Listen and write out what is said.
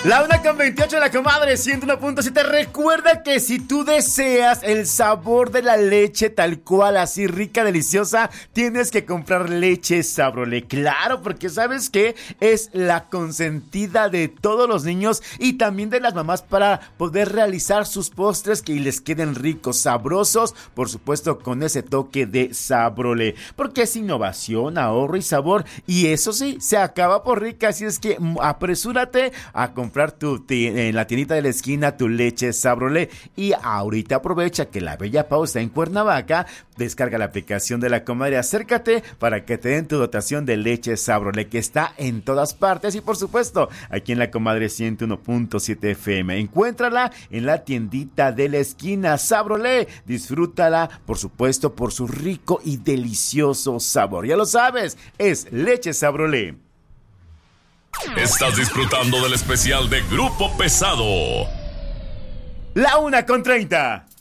1:28 de la comadre 101.7. Recuerda que si tú deseas el sabor de la leche tal cual, así rica, deliciosa, tienes que comprar leche Sabrole. Claro, porque sabes que es la consentida de todos los niños y también de las mamás para poder realizar sus postres que les queden ricos, sabrosos, por supuesto con ese toque de Sabrole, porque es innovación, ahorro y sabor, y eso sí, se acaba por rica. Así es que apresúrate a comprar en la tiendita de la esquina tu leche Sabrole. Y ahorita aprovecha que la Bella Pau está en Cuernavaca, descarga la aplicación de la comadre, acércate para que te den tu dotación de leche Sabrole, que está en todas partes y por supuesto aquí en la comadre 101.7 FM. Encuéntrala en la tiendita de la esquina. Sabrole, disfrútala por supuesto por su rico y delicioso sabor. Ya lo sabes, es leche Sabrole. Estás disfrutando del especial de Grupo Pesado. 1:30.